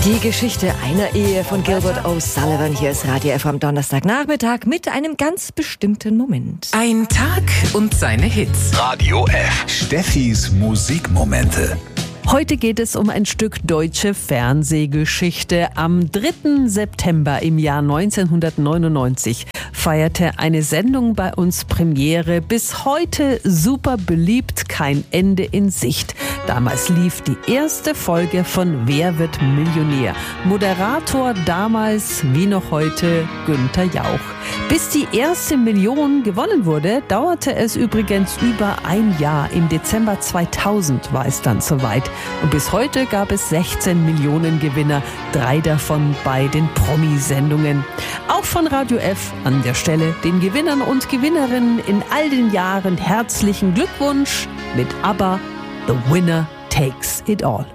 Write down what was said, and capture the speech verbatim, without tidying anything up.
Die Geschichte einer Ehe von Gilbert O'Sullivan. Hier ist Radio F am Donnerstagnachmittag mit einem ganz bestimmten Moment. Ein Tag und seine Hits. Radio F. Steffis Musikmomente. Heute geht es um ein Stück deutsche Fernsehgeschichte. Am dritten September im Jahr neunzehnhundertneunundneunzig feierte eine Sendung bei uns Premiere. Bis heute super beliebt, kein Ende in Sicht. Damals lief die erste Folge von Wer wird Millionär? Moderator damals wie noch heute Günther Jauch. Bis die erste Million gewonnen wurde, dauerte es übrigens über ein Jahr. Im Dezember zweitausend war es dann soweit. Und bis heute gab es sechzehn Millionen Gewinner, drei davon bei den Promi-Sendungen. Auch von Radio F an der Stelle den Gewinnern und Gewinnerinnen in all den Jahren herzlichen Glückwunsch mit ABBA, The Winner Takes It All.